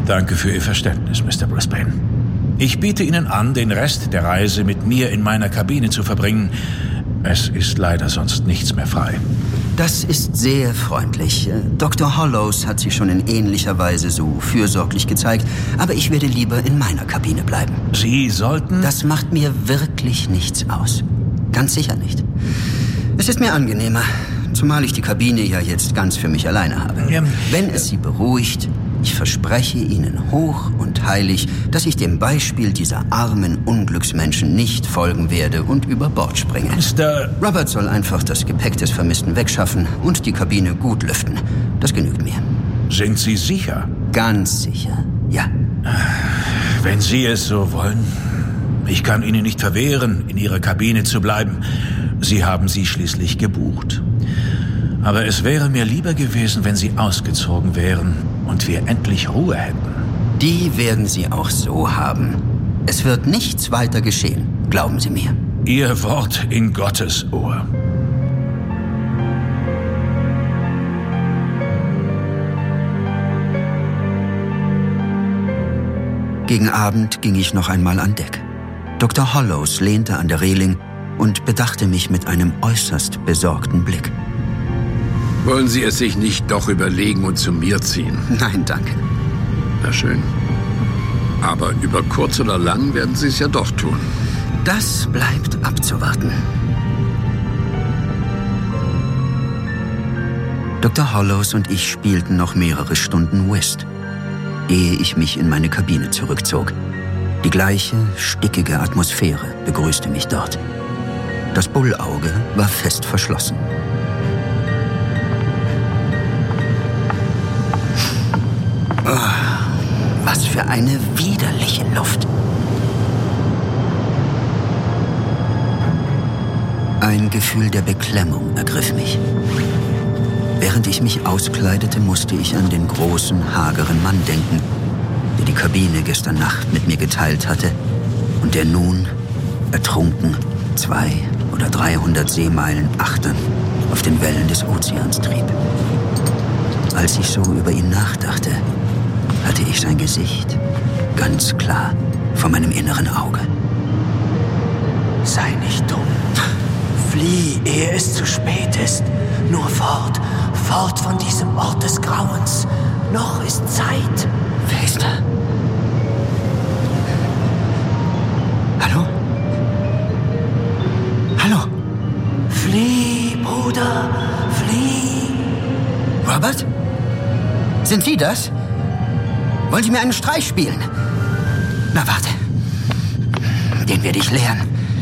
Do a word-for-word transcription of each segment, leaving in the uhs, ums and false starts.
Danke für Ihr Verständnis, Mister Brisbane. Ich biete Ihnen an, den Rest der Reise mit mir in meiner Kabine zu verbringen. Es ist leider sonst nichts mehr frei. Das ist sehr freundlich. Doktor Hollows hat sich schon in ähnlicher Weise so fürsorglich gezeigt, aber ich werde lieber in meiner Kabine bleiben. Sie sollten... Das macht mir wirklich nichts aus. Ganz sicher nicht. Es ist mir angenehmer, zumal ich die Kabine ja jetzt ganz für mich alleine habe. Ja. Wenn es Sie beruhigt, ich verspreche Ihnen hoch und heilig, dass ich dem Beispiel dieser armen Unglücksmenschen nicht folgen werde und über Bord springe. Mister Robert soll einfach das Gepäck des Vermissten wegschaffen und die Kabine gut lüften. Das genügt mir. Sind Sie sicher? Ganz sicher, ja. Wenn Sie es so wollen. Ich kann Ihnen nicht verwehren, in Ihrer Kabine zu bleiben. Sie haben sie schließlich gebucht. Aber es wäre mir lieber gewesen, wenn Sie ausgezogen wären und wir endlich Ruhe hätten. Die werden Sie auch so haben. Es wird nichts weiter geschehen, glauben Sie mir. Ihr Wort in Gottes Ohr. Gegen Abend ging ich noch einmal an Deck. Doktor Hollows lehnte an der Reling und bedachte mich mit einem äußerst besorgten Blick. Wollen Sie es sich nicht doch überlegen und zu mir ziehen? Nein, danke. Na schön. Aber über kurz oder lang werden Sie es ja doch tun. Das bleibt abzuwarten. Doktor Hollows und ich spielten noch mehrere Stunden Whist, ehe ich mich in meine Kabine zurückzog. Die gleiche, stickige Atmosphäre begrüßte mich dort. Das Bullauge war fest verschlossen. Oh, was für eine widerliche Luft. Ein Gefühl der Beklemmung ergriff mich. Während ich mich auskleidete, musste ich an den großen, hageren Mann denken, der die Kabine gestern Nacht mit mir geteilt hatte und der nun, ertrunken, zwei oder dreihundert Seemeilen achtern auf den Wellen des Ozeans trieb. Als ich so über ihn nachdachte, hatte ich sein Gesicht ganz klar vor meinem inneren Auge. Sei nicht dumm. Flieh, ehe es zu spät ist. Nur fort, fort von diesem Ort des Grauens. Noch ist Zeit. Wer ist da? Hallo? Hallo? Flieh, Bruder, flieh. Robert? Sind Sie das? Wollen Sie mir einen Streich spielen? Na, warte. Den werde ich lehren.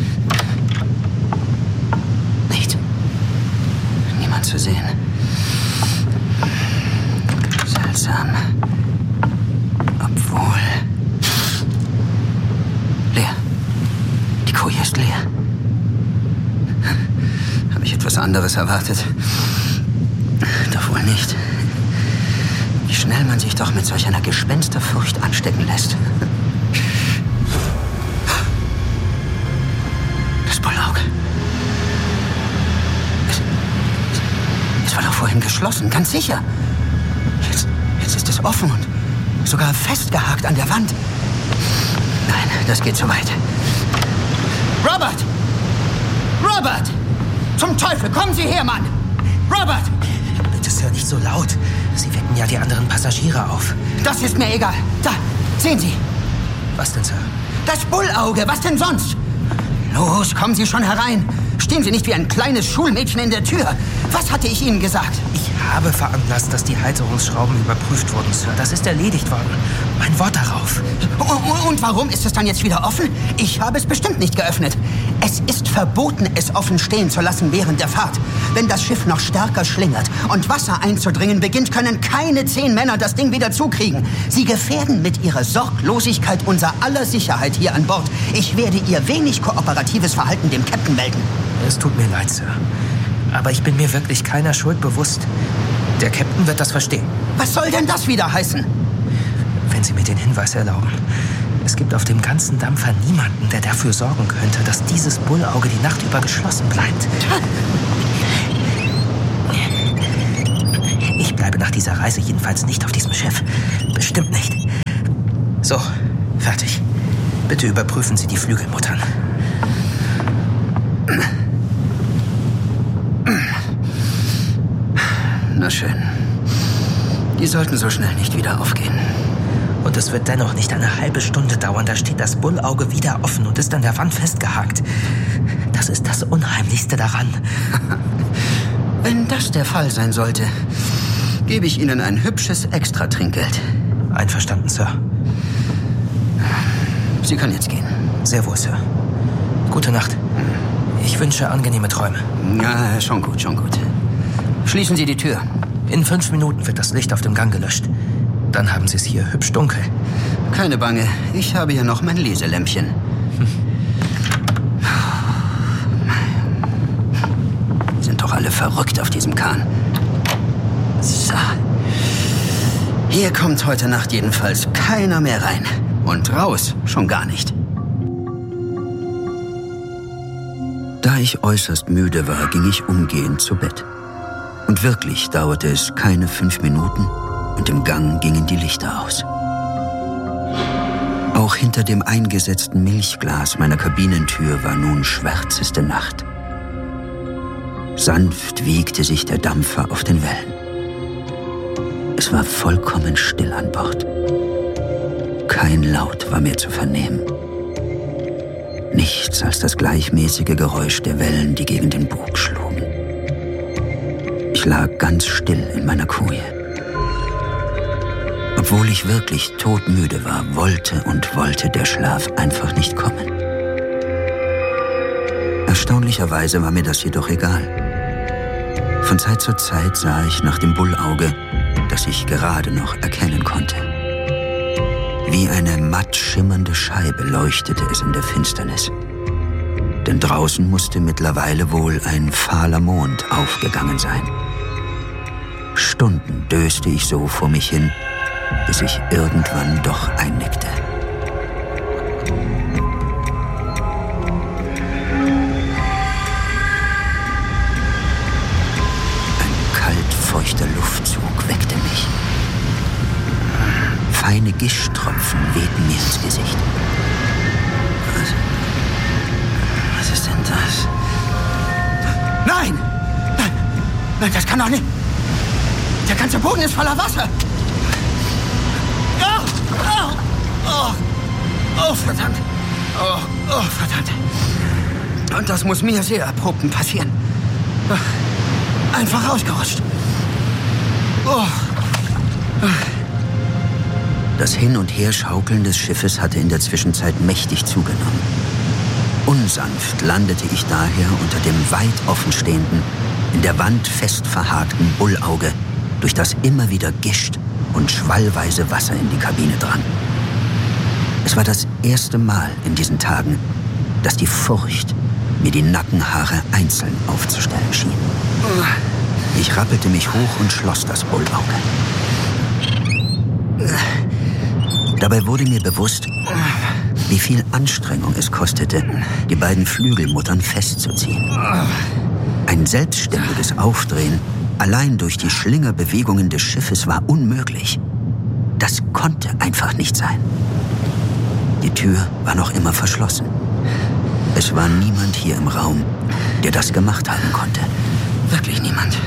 Nicht. Niemand zu sehen. Seltsam. Obwohl... Leer. Die Koje ist leer. Habe ich etwas anderes erwartet? Doch wohl nicht. Wie schnell man sich doch mit solch einer Gespensterfurcht anstecken lässt. Das Bullauge. Es, es war doch vorhin geschlossen, ganz sicher. Jetzt, jetzt ist es offen und sogar festgehakt an der Wand. Nein, das geht zu weit. Robert! Robert! Zum Teufel, kommen Sie her, Mann! Robert! Bitte, Sir, nicht so laut. Sie wecken ja die anderen Passagiere auf. Das ist mir egal. Da, sehen Sie. Was denn, Sir? Das Bullauge, was denn sonst? Los, kommen Sie schon herein. Stehen Sie nicht wie ein kleines Schulmädchen in der Tür. Was hatte ich Ihnen gesagt? Ich habe veranlasst, dass die Halterungsschrauben überprüft wurden, Sir. Das ist erledigt worden. Mein Wort darauf. Und warum ist es dann jetzt wieder offen? Ich habe es bestimmt nicht geöffnet. Es ist verboten, es offen stehen zu lassen während der Fahrt. Wenn das Schiff noch stärker schlingert und Wasser einzudringen beginnt, können keine zehn Männer das Ding wieder zukriegen. Sie gefährden mit ihrer Sorglosigkeit unser aller Sicherheit hier an Bord. Ich werde Ihr wenig kooperatives Verhalten dem Captain melden. Es tut mir leid, Sir. Aber ich bin mir wirklich keiner Schuld bewusst. Der Captain wird das verstehen. Was soll denn das wieder heißen? Wenn Sie mir den Hinweis erlauben. Es gibt auf dem ganzen Dampfer niemanden, der dafür sorgen könnte, dass dieses Bullauge die Nacht über geschlossen bleibt. Ich bleibe nach dieser Reise jedenfalls nicht auf diesem Schiff. Bestimmt nicht. So, fertig. Bitte überprüfen Sie die Flügelmuttern. Na schön. Die sollten so schnell nicht wieder aufgehen. Und es wird dennoch nicht eine halbe Stunde dauern. Da steht das Bullauge wieder offen und ist an der Wand festgehakt. Das ist das Unheimlichste daran. Wenn das der Fall sein sollte, gebe ich Ihnen ein hübsches Extra-Trinkgeld. Einverstanden, Sir. Sie können jetzt gehen. Sehr wohl, Sir. Gute Nacht. Ich wünsche angenehme Träume. Ja, schon gut, schon gut. Schließen Sie die Tür. In fünf Minuten wird das Licht auf dem Gang gelöscht. Dann haben Sie es hier hübsch dunkel. Keine Bange, ich habe hier noch mein Leselämpchen. Hm. Sind doch alle verrückt auf diesem Kahn. So. Hier kommt heute Nacht jedenfalls keiner mehr rein. Und raus schon gar nicht. Da ich äußerst müde war, ging ich umgehend zu Bett. Und wirklich dauerte es keine fünf Minuten und im Gang gingen die Lichter aus. Auch hinter dem eingesetzten Milchglas meiner Kabinentür war nun schwärzeste Nacht. Sanft wiegte sich der Dampfer auf den Wellen. Es war vollkommen still an Bord. Kein Laut war mehr zu vernehmen. Nichts als das gleichmäßige Geräusch der Wellen, die gegen den Bug schlugen. Ich lag ganz still in meiner Koje. Obwohl ich wirklich todmüde war, wollte und wollte der Schlaf einfach nicht kommen. Erstaunlicherweise war mir das jedoch egal. Von Zeit zu Zeit sah ich nach dem Bullauge, das ich gerade noch erkennen konnte. Wie eine matt schimmernde Scheibe leuchtete es in der Finsternis. Denn draußen musste mittlerweile wohl ein fahler Mond aufgegangen sein. Stunden döste ich so vor mich hin, bis ich irgendwann doch einnickte. Ein kaltfeuchter Luftzug weckte mich. Feine Gischtropfen wehten mir ins Gesicht. Was, was ist denn das? Nein! Nein! Nein, das kann doch nicht! Der ganze Boden ist voller Wasser! Oh! Oh! Oh! Oh, verdammt! Oh, oh, verdammt! Und das muss mir sehr erprobten passieren. Einfach ausgerutscht. Oh! Das Hin- und Herschaukeln des Schiffes hatte in der Zwischenzeit mächtig zugenommen. Unsanft landete ich daher unter dem weit offenstehenden, in der Wand fest verhakten Bullauge, durch das immer wieder Gischt und schwallweise Wasser in die Kabine drang. Es war das erste Mal in diesen Tagen, dass die Furcht mir die Nackenhaare einzeln aufzustellen schien. Ich rappelte mich hoch und schloss das Bullauge. Dabei wurde mir bewusst, wie viel Anstrengung es kostete, die beiden Flügelmuttern festzuziehen. Ein selbstständiges Aufdrehen allein durch die Schlingerbewegungen des Schiffes war unmöglich. Das konnte einfach nicht sein. Die Tür war noch immer verschlossen. Es war niemand hier im Raum, der das gemacht haben konnte. Wirklich niemand.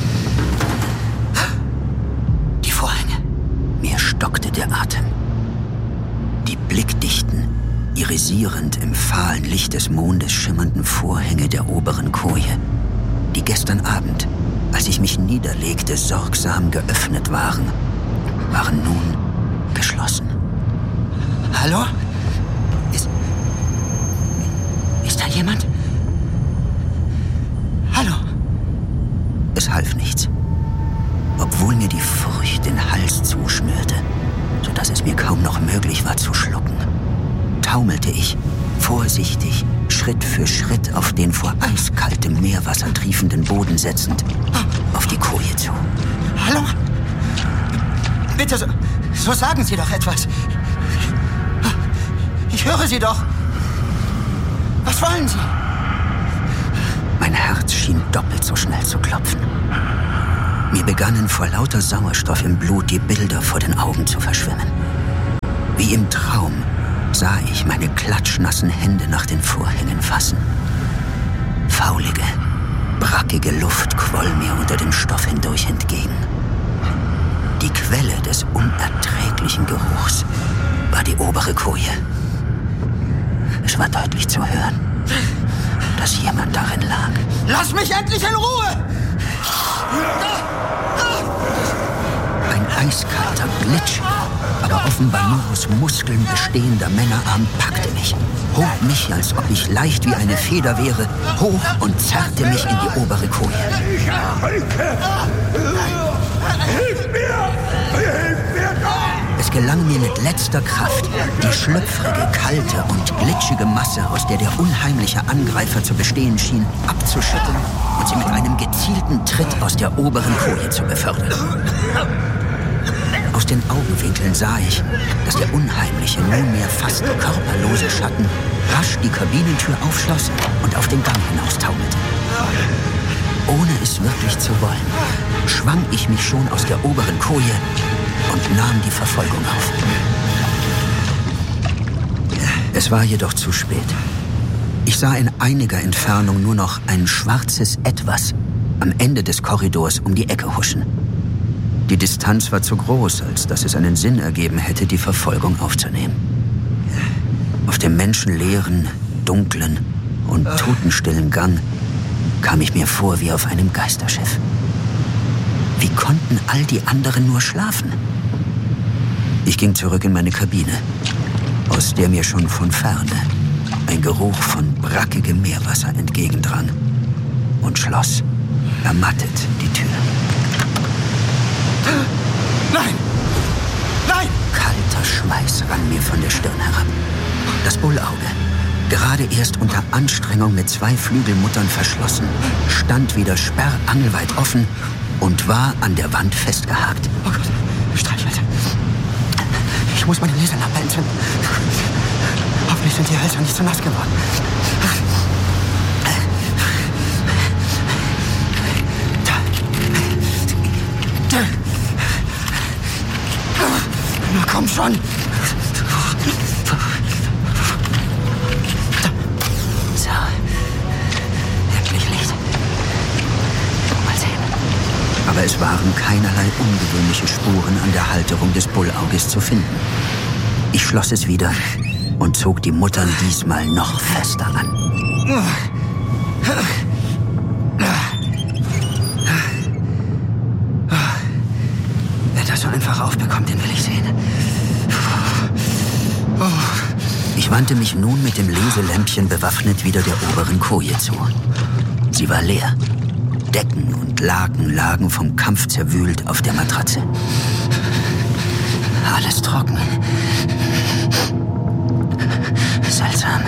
Die Vorhänge. Mir stockte der Atem. Die blickdichten, irisierend im fahlen Licht des Mondes schimmernden Vorhänge der oberen Koje, die gestern Abend, als ich mich niederlegte, sorgsam geöffnet waren, waren nun geschlossen. Hallo? Ist... Ist da jemand? Hallo? Es half nichts. Obwohl mir die Furcht den Hals zuschnürte, sodass es mir kaum noch möglich war zu schlucken, taumelte ich, vorsichtig, Schritt für Schritt auf den vor eiskaltem Meerwasser triefenden Boden setzend, auf die Koje zu. Hallo? Bitte, so, so sagen Sie doch etwas. Ich höre Sie doch. Was wollen Sie? Mein Herz schien doppelt so schnell zu klopfen. Mir begannen vor lauter Sauerstoff im Blut die Bilder vor den Augen zu verschwimmen. Wie im Traum sah ich meine klatschnassen Hände nach den Vorhängen fassen. Faulige, brackige Luft quoll mir unter dem Stoff hindurch entgegen. Die Quelle des unerträglichen Geruchs war die obere Koje. Es war deutlich zu hören, dass jemand darin lag. Lass mich endlich in Ruhe! Ein eiskalter, glitschiger, aber offenbar nur aus Muskeln bestehender Männerarm packte mich, hob mich, als ob ich leicht wie eine Feder wäre, hoch und zerrte mich in die obere Koje. Ich ertrinke! Hilf mir! Hilf mir doch! Es gelang mir mit letzter Kraft, die schlüpfrige, kalte und glitschige Masse, aus der der unheimliche Angreifer zu bestehen schien, abzuschütteln und sie mit einem gezielten Tritt aus der oberen Koje zu befördern. Aus den Augenwinkeln sah ich, dass der unheimliche, nunmehr fast körperlose Schatten rasch die Kabinentür aufschloss und auf den Gang hinaustaumelte. Ohne es wirklich zu wollen, schwang ich mich schon aus der oberen Koje und nahm die Verfolgung auf. Es war jedoch zu spät. Ich sah in einiger Entfernung nur noch ein schwarzes Etwas am Ende des Korridors um die Ecke huschen. Die Distanz war zu groß, als dass es einen Sinn ergeben hätte, die Verfolgung aufzunehmen. Auf dem menschenleeren, dunklen und totenstillen Gang kam ich mir vor wie auf einem Geisterschiff. Wie konnten all die anderen nur schlafen? Ich ging zurück in meine Kabine, aus der mir schon von Ferne ein Geruch von brackigem Meerwasser entgegendrang, und schloss ermattet die Tür. Nein! Nein! Kalter Schweiß rann mir von der Stirn herab. Das Bullauge, gerade erst unter Anstrengung mit zwei Flügelmuttern verschlossen, stand wieder sperrangelweit offen und war an der Wand festgehakt. Oh Gott, Streichhölzer. Ich muss meine Laserlampe entzünden. Hoffentlich sind die Hölzer nicht zu nass geworden. Da. Da. Na komm schon. So, endlich Licht. Mal sehen. Aber es waren keinerlei ungewöhnliche Spuren an der Halterung des Bullauges zu finden. Ich schloss es wieder und zog die Muttern diesmal noch fester an. Wer das so einfach aufbekommt, den will ich sehen. Ich wandte mich nun mit dem Leselämpchen bewaffnet wieder der oberen Koje zu. Sie war leer. Decken und Laken lagen vom Kampf zerwühlt auf der Matratze. Alles trocken. Seltsam.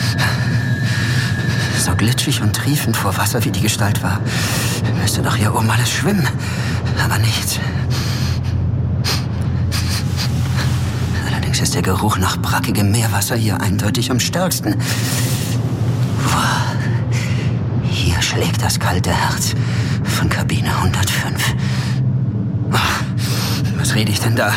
So glitschig und triefend vor Wasser, wie die Gestalt war, müsste doch hier oben alles schwimmen. Aber nichts. Allerdings ist der Geruch nach brackigem Meerwasser hier eindeutig am stärksten. Hier schlägt das kalte Herz von Kabine hundertfünf. Was rede ich denn da?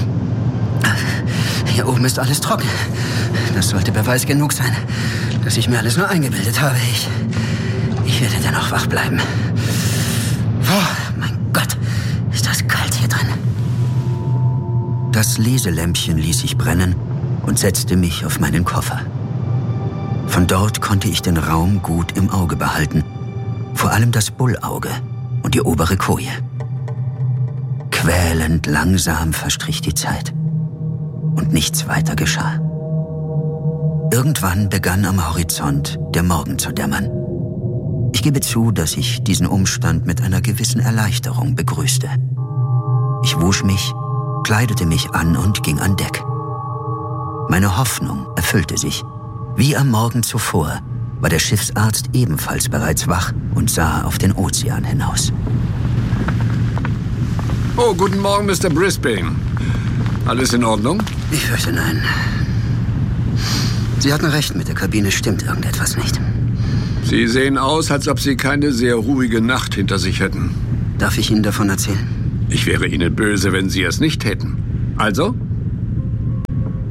Hier oben ist alles trocken. Das sollte Beweis genug sein, dass ich mir alles nur eingebildet habe. Ich, ich werde dennoch wach bleiben. Oh, mein Gott, ist das kalt hier drin. Das Leselämpchen ließ ich brennen und setzte mich auf meinen Koffer. Von dort konnte ich den Raum gut im Auge behalten. Vor allem das Bullauge und die obere Koje. Quälend langsam verstrich die Zeit. Und nichts weiter geschah. Irgendwann begann am Horizont der Morgen zu dämmern. Ich gebe zu, dass ich diesen Umstand mit einer gewissen Erleichterung begrüßte. Ich wusch mich, kleidete mich an und ging an Deck. Meine Hoffnung erfüllte sich. Wie am Morgen zuvor war der Schiffsarzt ebenfalls bereits wach und sah auf den Ozean hinaus. Oh, guten Morgen, Mister Brisbane. Alles in Ordnung? Ich fürchte, nein. Sie hatten recht, mit der Kabine stimmt irgendetwas nicht. Sie sehen aus, als ob Sie keine sehr ruhige Nacht hinter sich hätten. Darf ich Ihnen davon erzählen? Ich wäre Ihnen böse, wenn Sie es nicht hätten. Also?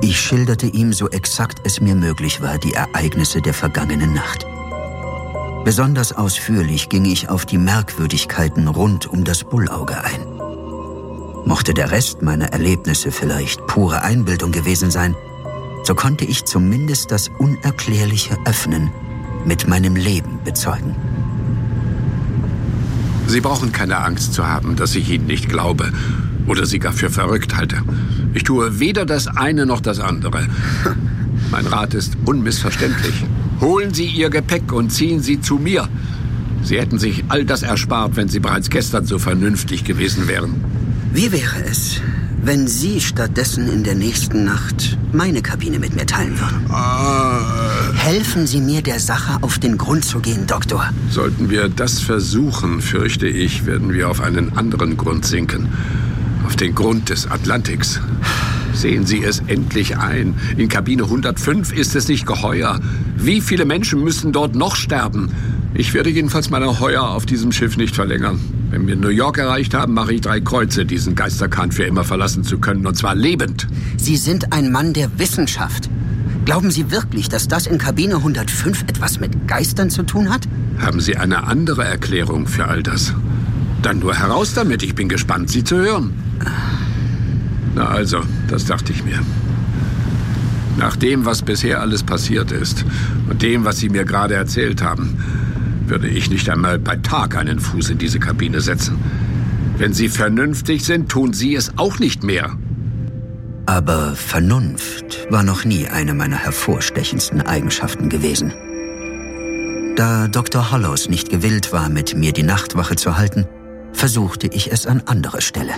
Ich schilderte ihm, so exakt es mir möglich war, die Ereignisse der vergangenen Nacht. Besonders ausführlich ging ich auf die Merkwürdigkeiten rund um das Bullauge ein. Mochte der Rest meiner Erlebnisse vielleicht pure Einbildung gewesen sein, so konnte ich zumindest das unerklärliche Öffnen mit meinem Leben bezeugen. Sie brauchen keine Angst zu haben, dass ich Ihnen nicht glaube oder Sie gar für verrückt halte. Ich tue weder das eine noch das andere. Mein Rat ist unmissverständlich. Holen Sie Ihr Gepäck und ziehen Sie zu mir. Sie hätten sich all das erspart, wenn Sie bereits gestern so vernünftig gewesen wären. Wie wäre es, wenn Sie stattdessen in der nächsten Nacht meine Kabine mit mir teilen würden? Äh, Helfen Sie mir, der Sache auf den Grund zu gehen, Doktor. Sollten wir das versuchen, fürchte ich, werden wir auf einen anderen Grund sinken. Auf den Grund des Atlantiks. Sehen Sie es endlich ein. In Kabine hundertfünf ist es nicht geheuer. Wie viele Menschen müssen dort noch sterben? Ich werde jedenfalls meine Heuer auf diesem Schiff nicht verlängern. Wenn wir New York erreicht haben, mache ich drei Kreuze, diesen Geisterkahn für immer verlassen zu können, und zwar lebend. Sie sind ein Mann der Wissenschaft. Glauben Sie wirklich, dass das in Kabine hundertfünf etwas mit Geistern zu tun hat? Haben Sie eine andere Erklärung für all das? Dann nur heraus damit, ich bin gespannt, Sie zu hören. Na also, das dachte ich mir. Nach dem, was bisher alles passiert ist und dem, was Sie mir gerade erzählt haben, würde ich nicht einmal bei Tag einen Fuß in diese Kabine setzen. Wenn Sie vernünftig sind, tun Sie es auch nicht mehr. Aber Vernunft war noch nie eine meiner hervorstechendsten Eigenschaften gewesen. Da Doktor Hollows nicht gewillt war, mit mir die Nachtwache zu halten, versuchte ich es an anderer Stelle.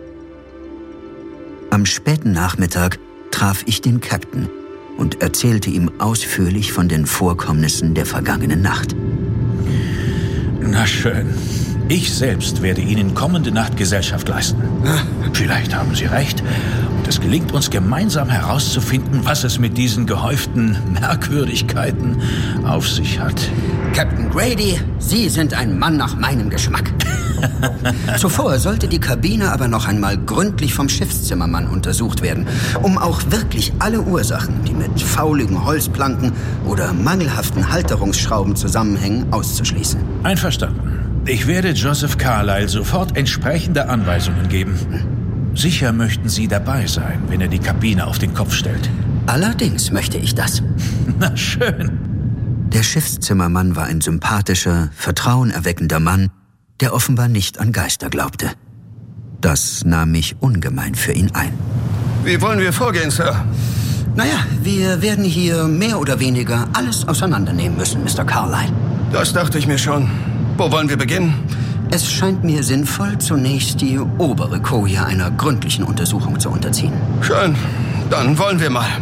Am späten Nachmittag traf ich den Captain und erzählte ihm ausführlich von den Vorkommnissen der vergangenen Nacht. Na schön. Ich selbst werde Ihnen kommende Nacht Gesellschaft leisten. Vielleicht haben Sie recht und es gelingt uns gemeinsam herauszufinden, was es mit diesen gehäuften Merkwürdigkeiten auf sich hat. Captain Grady, Sie sind ein Mann nach meinem Geschmack. Zuvor sollte die Kabine aber noch einmal gründlich vom Schiffszimmermann untersucht werden, um auch wirklich alle Ursachen, die mit fauligen Holzplanken oder mangelhaften Halterungsschrauben zusammenhängen, auszuschließen. Einverstanden. Ich werde Joseph Carlyle sofort entsprechende Anweisungen geben. Sicher möchten Sie dabei sein, wenn er die Kabine auf den Kopf stellt. Allerdings möchte ich das. Na schön. Der Schiffszimmermann war ein sympathischer, vertrauenerweckender Mann, der offenbar nicht an Geister glaubte. Das nahm mich ungemein für ihn ein. Wie wollen wir vorgehen, Sir? Naja, wir werden hier mehr oder weniger alles auseinandernehmen müssen, Mister Carlyle. Das dachte ich mir schon. Wo wollen wir beginnen? Es scheint mir sinnvoll, zunächst die obere Koje einer gründlichen Untersuchung zu unterziehen. Schön, dann wollen wir mal.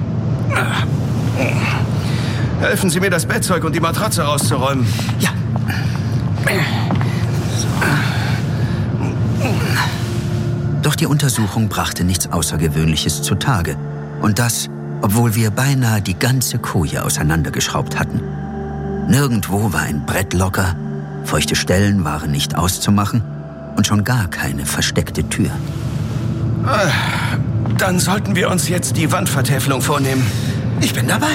Helfen Sie mir, das Bettzeug und die Matratze rauszuräumen. Ja. Doch die Untersuchung brachte nichts Außergewöhnliches zutage. Und das, obwohl wir beinahe die ganze Koje auseinandergeschraubt hatten. Nirgendwo war ein Brett locker, feuchte Stellen waren nicht auszumachen und schon gar keine versteckte Tür. Dann sollten wir uns jetzt die Wandvertäfelung vornehmen. Ich bin dabei.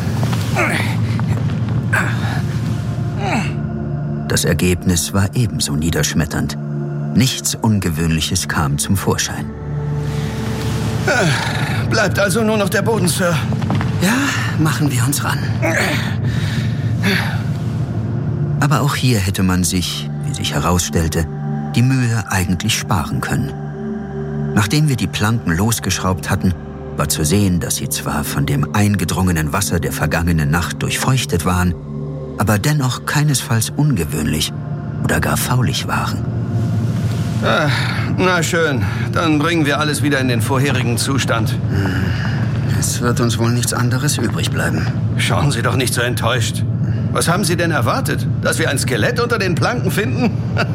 Das Ergebnis war ebenso niederschmetternd. Nichts Ungewöhnliches kam zum Vorschein. Bleibt also nur noch der Boden, Sir. Ja, machen wir uns ran. Aber auch hier hätte man sich, wie sich herausstellte, die Mühe eigentlich sparen können. Nachdem wir die Planken losgeschraubt hatten, war zu sehen, dass sie zwar von dem eingedrungenen Wasser der vergangenen Nacht durchfeuchtet waren, aber dennoch keinesfalls ungewöhnlich oder gar faulig waren. Ah, na schön, dann bringen wir alles wieder in den vorherigen Zustand. Es wird uns wohl nichts anderes übrig bleiben. Schauen Sie doch nicht so enttäuscht. Was haben Sie denn erwartet? Dass wir ein Skelett unter den Planken finden?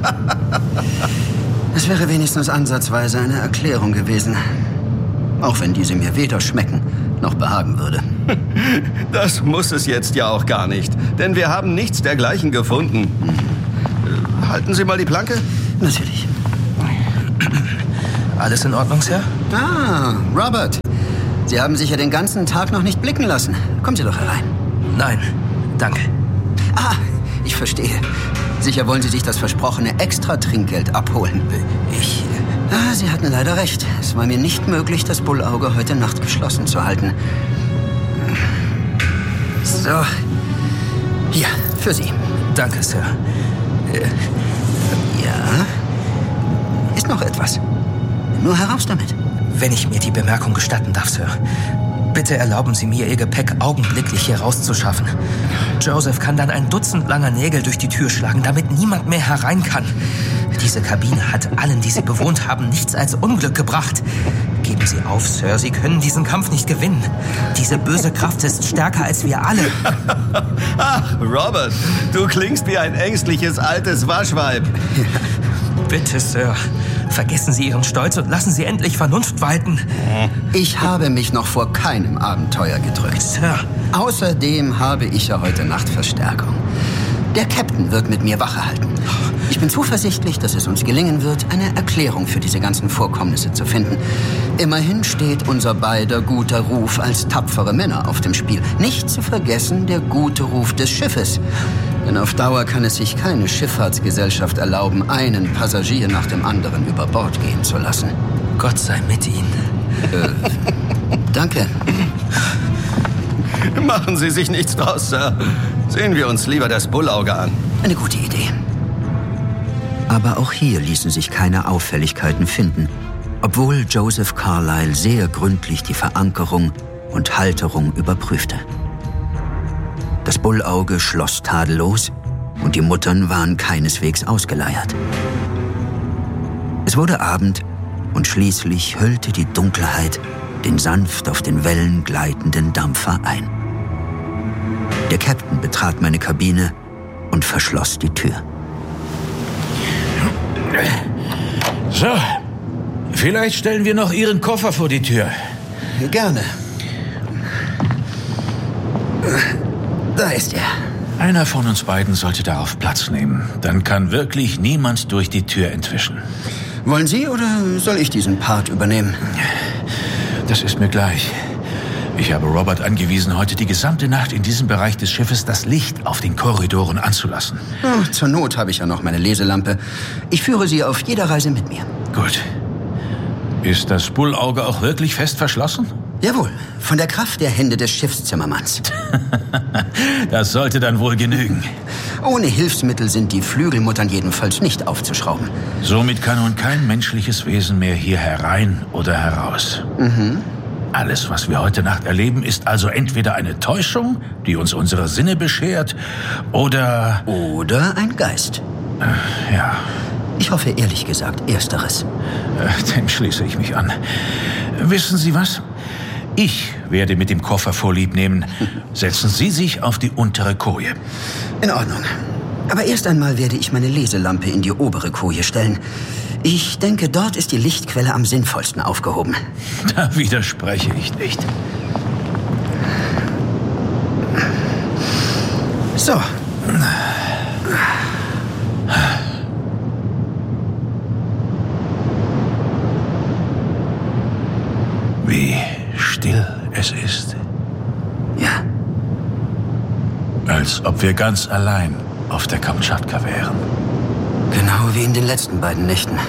Es wäre wenigstens ansatzweise eine Erklärung gewesen. Auch wenn diese mir weder schmecken noch behagen würde. Das muss es jetzt ja auch gar nicht. Denn wir haben nichts dergleichen gefunden. Halten Sie mal die Planke? Natürlich. Alles in Ordnung, Sir? Ah, Robert. Sie haben sich ja den ganzen Tag noch nicht blicken lassen. Kommen Sie doch herein. Nein, danke. Ah, ich verstehe. Sicher wollen Sie sich das versprochene Extra-Trinkgeld abholen. Ich... Ah, Sie hatten leider recht. Es war mir nicht möglich, das Bullauge heute Nacht geschlossen zu halten. So. Hier, für Sie. Danke, Sir. Äh, ja? Ist noch etwas? Nur heraus damit. Wenn ich mir die Bemerkung gestatten darf, Sir. Bitte erlauben Sie mir, Ihr Gepäck augenblicklich hier rauszuschaffen. Joseph kann dann ein Dutzend langer Nägel durch die Tür schlagen, damit niemand mehr herein kann. Diese Kabine hat allen, die sie bewohnt haben, nichts als Unglück gebracht. Geben Sie auf, Sir, Sie können diesen Kampf nicht gewinnen. Diese böse Kraft ist stärker als wir alle. Ach, Robert, du klingst wie ein ängstliches altes Waschweib. Bitte, Sir, vergessen Sie Ihren Stolz und lassen Sie endlich Vernunft walten. Ich habe mich noch vor keinem Abenteuer gedrückt. Sir. Außerdem habe ich ja heute Nacht Verstärkung. Der Captain wird mit mir Wache halten. Ich bin zuversichtlich, dass es uns gelingen wird, eine Erklärung für diese ganzen Vorkommnisse zu finden. Immerhin steht unser beider guter Ruf als tapfere Männer auf dem Spiel. Nicht zu vergessen der gute Ruf des Schiffes. Denn auf Dauer kann es sich keine Schifffahrtsgesellschaft erlauben, einen Passagier nach dem anderen über Bord gehen zu lassen. Gott sei mit Ihnen. Äh, danke. Machen Sie sich nichts draus, Sir. Sehen wir uns lieber das Bullauge an. Eine gute Idee. Aber auch hier ließen sich keine Auffälligkeiten finden, obwohl Joseph Carlyle sehr gründlich die Verankerung und Halterung überprüfte. Das Bullauge schloss tadellos und die Muttern waren keineswegs ausgeleiert. Es wurde Abend und schließlich hüllte die Dunkelheit den sanft auf den Wellen gleitenden Dampfer ein. Der Captain betrat meine Kabine und verschloss die Tür. So, vielleicht stellen wir noch Ihren Koffer vor die Tür. Gerne. Da ist er. Einer von uns beiden sollte darauf Platz nehmen. Dann kann wirklich niemand durch die Tür entwischen. Wollen Sie oder soll ich diesen Part übernehmen? Das ist mir gleich. Ich habe Robert angewiesen, heute die gesamte Nacht in diesem Bereich des Schiffes das Licht auf den Korridoren anzulassen. Oh, zur Not habe ich ja noch meine Leselampe. Ich führe Sie auf jeder Reise mit mir. Gut. Ist das Bullauge auch wirklich fest verschlossen? Jawohl, von der Kraft der Hände des Schiffszimmermanns. Das sollte dann wohl genügen. Ohne Hilfsmittel sind die Flügelmuttern jedenfalls nicht aufzuschrauben. Somit kann nun kein menschliches Wesen mehr hier herein oder heraus. Mhm. Alles, was wir heute Nacht erleben, ist also entweder eine Täuschung, die uns unsere Sinne beschert, oder... Oder ein Geist. Äh, ja. Ich hoffe ehrlich gesagt Ersteres. Äh, dem schließe ich mich an. Wissen Sie was? Ich werde mit dem Koffer Vorlieb nehmen. Setzen Sie sich auf die untere Koje. In Ordnung. Aber erst einmal werde ich meine Leselampe in die obere Koje stellen. Ich denke, dort ist die Lichtquelle am sinnvollsten aufgehoben. Da widerspreche ich nicht. So. Wie still es ist. Ja. Als ob wir ganz allein auf der Kamtschatka wären. Genau wie in den letzten beiden Nächten.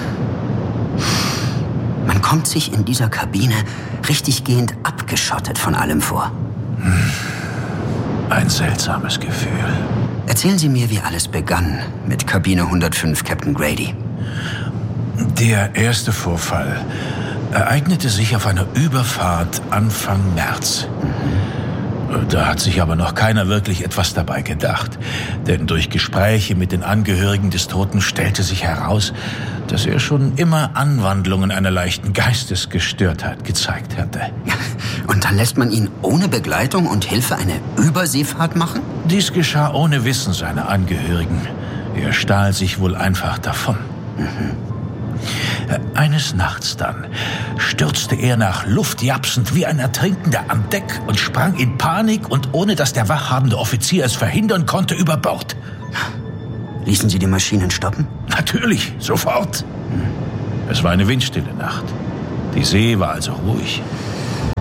Man kommt sich in dieser Kabine richtiggehend abgeschottet von allem vor. Ein seltsames Gefühl. Erzählen Sie mir, wie alles begann mit Kabine hundertfünf, Captain Grady. Der erste Vorfall ereignete sich auf einer Überfahrt Anfang März. Da hat sich aber noch keiner wirklich etwas dabei gedacht. Denn durch Gespräche mit den Angehörigen des Toten stellte sich heraus, dass er schon immer Anwandlungen einer leichten Geistesgestörtheit gezeigt hatte. Und dann lässt man ihn ohne Begleitung und Hilfe eine Überseefahrt machen? Dies geschah ohne Wissen seiner Angehörigen. Er stahl sich wohl einfach davon. Mhm. Eines Nachts dann stürzte er nach Luft japsend wie ein Ertrinkender an Deck und sprang in Panik und ohne dass der wachhabende Offizier es verhindern konnte, über Bord. Ließen Sie die Maschinen stoppen? Natürlich, sofort. Es war eine windstille Nacht. Die See war also ruhig.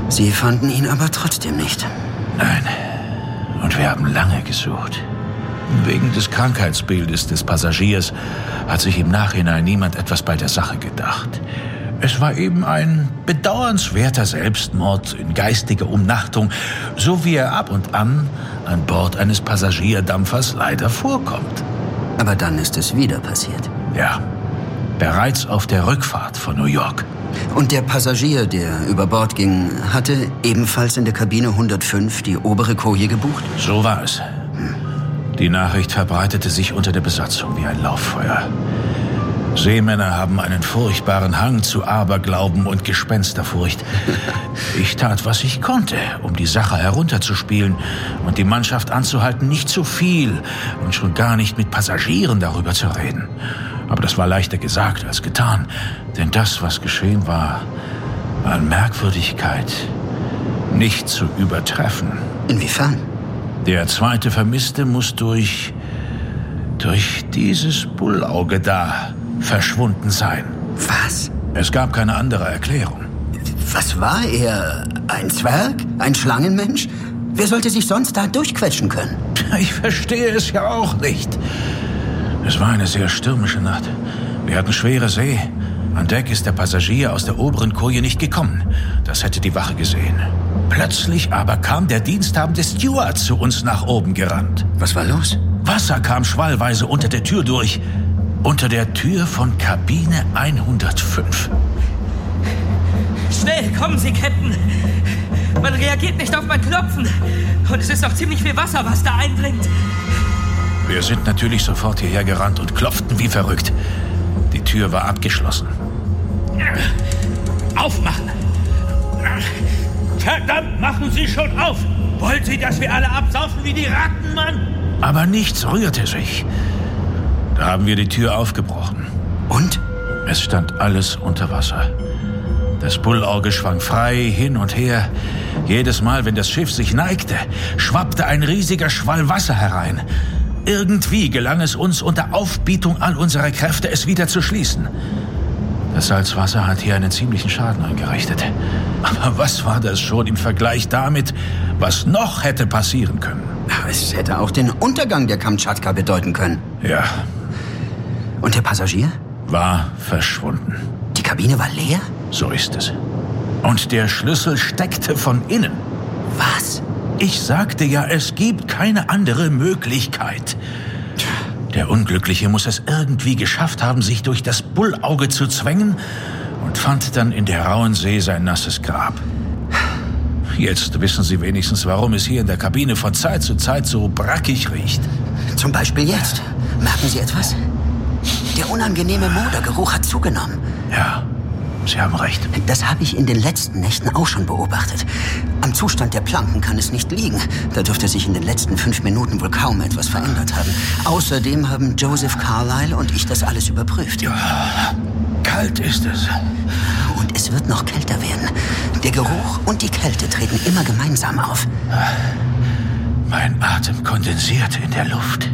Sie fanden ihn aber trotzdem nicht. Nein. Und wir haben lange gesucht. Wegen des Krankheitsbildes des Passagiers hat sich im Nachhinein niemand etwas bei der Sache gedacht. Es war eben ein bedauernswerter Selbstmord in geistiger Umnachtung, so wie er ab und an an Bord eines Passagierdampfers leider vorkommt. Aber dann ist es wieder passiert. Ja, bereits auf der Rückfahrt von New York. Und der Passagier, der über Bord ging, hatte ebenfalls in der Kabine hundertfünf die obere Koje gebucht? So war es. Die Nachricht verbreitete sich unter der Besatzung wie ein Lauffeuer. Seemänner haben einen furchtbaren Hang zu Aberglauben und Gespensterfurcht. Ich tat, was ich konnte, um die Sache herunterzuspielen und die Mannschaft anzuhalten, nicht zu viel und schon gar nicht mit Passagieren darüber zu reden. Aber das war leichter gesagt als getan, denn das, was geschehen war, war an Merkwürdigkeit nicht zu übertreffen. Inwiefern? Der zweite Vermisste muss durch... durch dieses Bullauge da verschwunden sein. Was? Es gab keine andere Erklärung. Was war er? Ein Zwerg? Ein Schlangenmensch? Wer sollte sich sonst da durchquetschen können? Ich verstehe es ja auch nicht. Es war eine sehr stürmische Nacht. Wir hatten schwere See. An Deck ist der Passagier aus der oberen Koje nicht gekommen. Das hätte die Wache gesehen. Plötzlich aber kam der diensthabende Steward zu uns nach oben gerannt. Was war los? Wasser kam schwallweise unter der Tür durch. Unter der Tür von Kabine hundertfünf. Schnell, kommen Sie, Captain. Man reagiert nicht auf mein Klopfen. Und es ist noch ziemlich viel Wasser, was da eindringt. Wir sind natürlich sofort hierher gerannt und klopften wie verrückt. Die Tür war abgeschlossen. Aufmachen! Verdammt, machen Sie schon auf! Wollen Sie, dass wir alle absaufen wie die Ratten, Mann? Aber nichts rührte sich. Da haben wir die Tür aufgebrochen. Und? Es stand alles unter Wasser. Das Bullauge schwang frei hin und her. Jedes Mal, wenn das Schiff sich neigte, schwappte ein riesiger Schwall Wasser herein. Irgendwie gelang es uns unter Aufbietung all unserer Kräfte, es wieder zu schließen. Das Salzwasser hat hier einen ziemlichen Schaden angerichtet. Aber was war das schon im Vergleich damit, was noch hätte passieren können? Es hätte auch den Untergang der Kamtschatka bedeuten können. Ja. Und der Passagier? War verschwunden. Die Kabine war leer? So ist es. Und der Schlüssel steckte von innen. Was? Ich sagte ja, es gibt keine andere Möglichkeit. Der Unglückliche muss es irgendwie geschafft haben, sich durch das Bullauge zu zwängen und fand dann in der rauen See sein nasses Grab. Jetzt wissen Sie wenigstens, warum es hier in der Kabine von Zeit zu Zeit so brackig riecht. Zum Beispiel jetzt. Merken Sie etwas? Der unangenehme Modergeruch hat zugenommen. Ja, Sie haben recht. Das habe ich in den letzten Nächten auch schon beobachtet. Am Zustand der Planken kann es nicht liegen. Da dürfte sich in den letzten fünf Minuten wohl kaum etwas verändert haben. Außerdem haben Joseph Carlyle und ich das alles überprüft. Ja, kalt ist es. Und es wird noch kälter werden. Der Geruch und die Kälte treten immer gemeinsam auf. Mein Atem kondensiert in der Luft.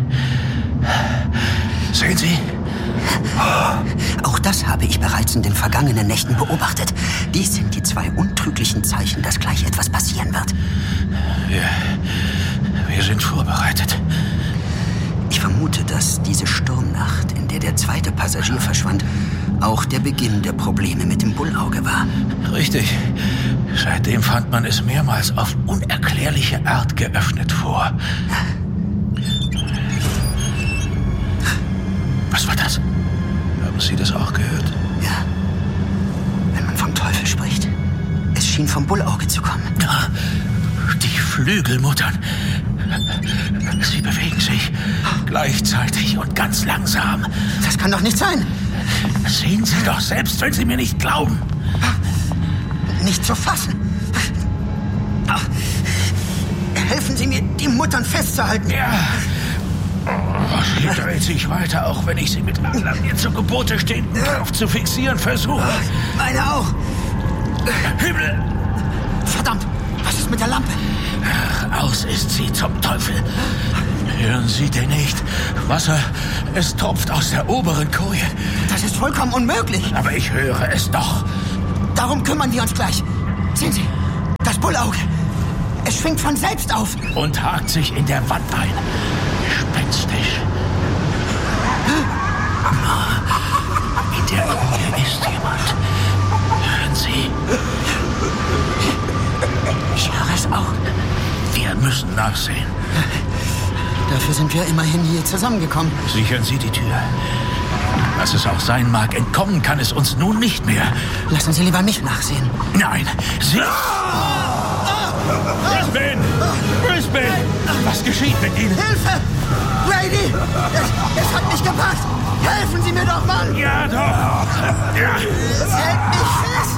Sehen Sie? Auch das habe ich bereits in den vergangenen Nächten beobachtet. Dies sind die zwei untrüglichen Zeichen, dass gleich etwas passieren wird. Wir, wir sind vorbereitet. Ich vermute, dass diese Sturmnacht, in der der zweite Passagier verschwand, auch der Beginn der Probleme mit dem Bullauge war. Richtig. Seitdem fand man es mehrmals auf unerklärliche Art geöffnet vor. Was war das? Haben Sie das auch gehört? Ja. Wenn man vom Teufel spricht. Es schien vom Bullauge zu kommen. Ja, die Flügel muttern. Sie bewegen sich gleichzeitig und ganz langsam. Das kann doch nicht sein. Sehen Sie doch selbst, wenn Sie mir nicht glauben. Nicht zu fassen. Helfen Sie mir, die Muttern festzuhalten. Ja. Oh, sie dreht sich weiter, auch wenn ich sie mit allen mir zu Gebote stehenden Kraft zu fixieren versuche. Meine auch. Himmel! Verdammt, was ist mit der Lampe? Ach, aus ist sie zum Teufel. Hören Sie denn nicht? Wasser, es tropft aus der oberen Koje. Das ist vollkommen unmöglich. Aber ich höre es doch. Darum kümmern wir uns gleich. Sehen Sie, das Bullauge. Es schwingt von selbst auf. Und hakt sich in der Wand ein. Gespenstisch. In der Küche ist jemand. Hören Sie? Ich höre es auch. Wir müssen nachsehen. Dafür sind wir immerhin hier zusammengekommen. Sichern Sie die Tür. Was es auch sein mag, entkommen kann es uns nun nicht mehr. Lassen Sie lieber mich nachsehen. Nein, Sie... Brisbane! Brisbane! Was geschieht mit Ihnen? Hilfe! Grady! Es, es hat mich gepackt! Helfen Sie mir doch, Mann! Ja, doch! Ja. Es hält mich fest!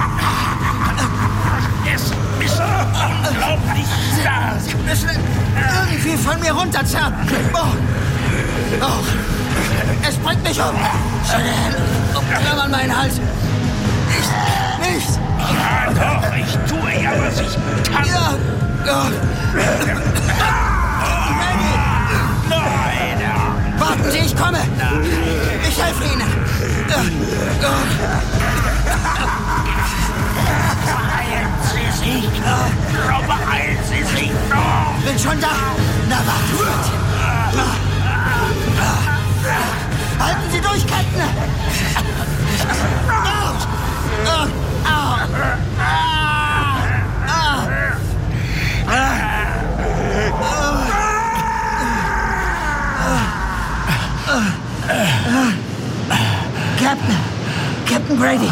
Es ist unglaublich stark! Sie müssen irgendwie von mir runterzerren! Oh. Oh. Es bringt mich um! Umklammern meinen Hals! Nicht! Nicht! Ja, doch! Ich tue ja, was ich kann! Ja! Oh. Nein! Warten Sie, ich komme! Ich helfe Ihnen! Beeilen Sie sich! Beeilen Sie sich noch! Bin schon da! Na, warte! Halten Sie durch, Captain! Captain! Captain Grady!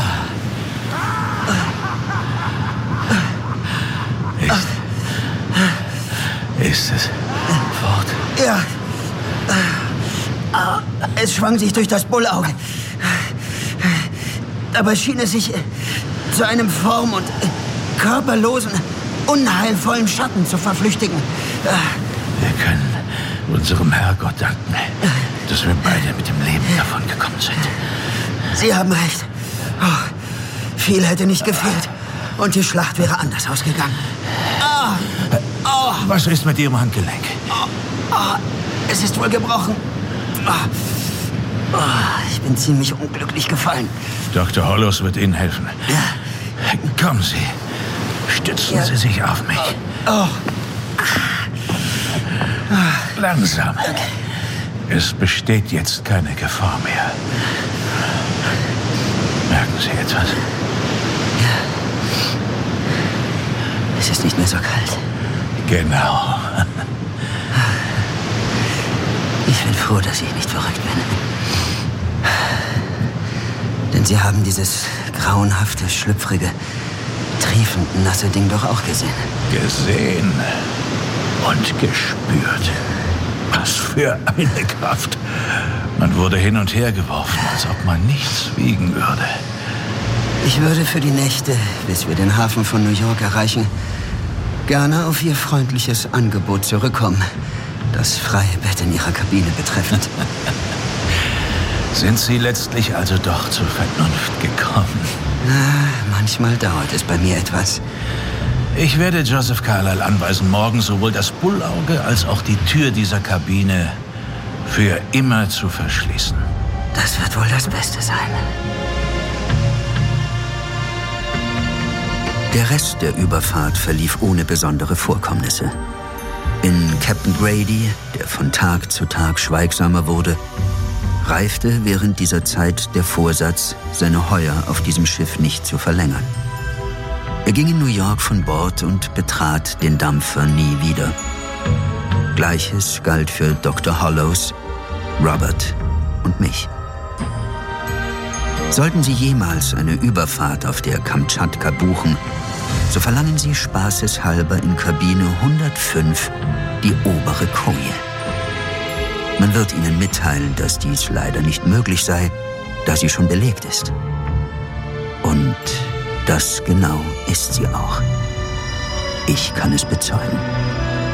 Ist, ist es fort? Ja. Es schwang sich durch das Bullauge. Dabei schien es sich zu einem form- und körperlosen, unheilvollen Schatten zu verflüchtigen. Wir können unserem Herrgott danken, dass wir beide mit dem Leben davon gekommen sind. Sie haben recht. Oh, viel hätte nicht gefehlt. Und die Schlacht wäre anders ausgegangen. Oh, oh. Was ist mit Ihrem Handgelenk? Oh, oh, es ist wohl gebrochen. Oh, oh, ich bin ziemlich unglücklich gefallen. Doktor Hollows wird Ihnen helfen. Ja. Kommen Sie. Stützen ja. Sie sich auf mich. Oh. Langsam. Okay. Es besteht jetzt keine Gefahr mehr. Merken Sie etwas? Ja. Es ist nicht mehr so kalt. Genau. Ich bin froh, dass ich nicht verrückt bin. Denn Sie haben dieses grauenhafte, schlüpfrige, triefend nasse Ding doch auch gesehen. Gesehen und gespürt. Was für eine Kraft. Man wurde hin und her geworfen, als ob man nichts wiegen würde. Ich würde für die Nächte, bis wir den Hafen von New York erreichen, gerne auf Ihr freundliches Angebot zurückkommen. Das freie Bett in Ihrer Kabine betreffend. Sind Sie letztlich also doch zur Vernunft gekommen? Na, manchmal dauert es bei mir etwas. Ich werde Joseph Carlyle anweisen, morgen sowohl das Bullauge als auch die Tür dieser Kabine für immer zu verschließen. Das wird wohl das Beste sein. Der Rest der Überfahrt verlief ohne besondere Vorkommnisse. In Captain Grady, der von Tag zu Tag schweigsamer wurde, reifte während dieser Zeit der Vorsatz, seine Heuer auf diesem Schiff nicht zu verlängern. Er ging in New York von Bord und betrat den Dampfer nie wieder. Gleiches galt für Doktor Hollows, Robert und mich. Sollten Sie jemals eine Überfahrt auf der Kamtschatka buchen, so verlangen Sie spaßeshalber in Kabine hundertfünf die obere Koje. Man wird Ihnen mitteilen, dass dies leider nicht möglich sei, da sie schon belegt ist. Und das genau ist sie auch. Ich kann es bezeugen.